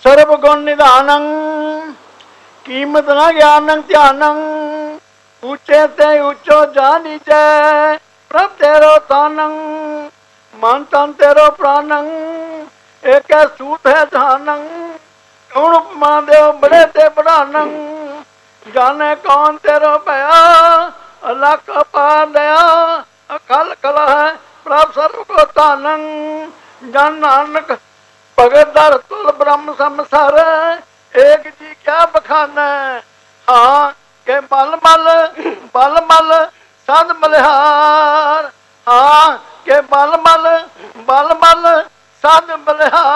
ਸਰਬ ਗੁਣ ਨਿਧਾਨੰ ਕੀਮਤ ਨਾ ਗਿਆਨੰ ਧਿਆਨੰ ਉੱਚੇ ਤੇ ਉੱਚੋ ਜਾਨੀਜੈ ਪ੍ਰਭ ਤੇਰੋ ਤਾਨੰ ਮਨ ਤਨ ਤੇਰੋ ਪ੍ਰਾਨੰ ਏਕੈ ਸੂਤ ਹੈ ਜਹਾਨੰ ਕੌਣ ਉਪਮਾ ਦਿਓ ਬੜੇ ਤੇ ਬੜਾਨੰ ਜਾਣੇ ਕੌਣ ਤੇਰੋ ਭਇਆ ਅਲਖ ਅਪਾਰ ਦਇਆ ਅਕਲ ਕਲਾ ਹੈ ਪ੍ਰਭ ਸਰਬ ਕੋ ਧਾਨੰ ਜਨ ਨਾਨਕ ਭਗਤ ਦਰ ਤੁਲ ਬ੍ਰਹਮ ਸੰਸਾਰ ਏਕ ਜੀ ਕਿਆ ਬਖਾਨਾ ਹਾਂ ਕਿ ਬਲ ਮਲ ਸਦ ਬਲਿਹਾਰ ਹਾਂ ਕਿ ਬਲ ਮਲ ਸਦ ਬਲਿਹਾਰ